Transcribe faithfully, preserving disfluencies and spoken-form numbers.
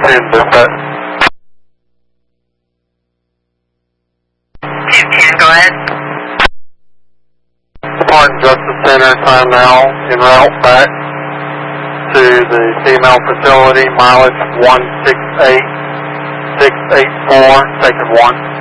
ten, dispatch. ten ten, go ahead. Spartan Justice Center, time now, en route back to the female facility, mileage one six eight six eight four, taking one.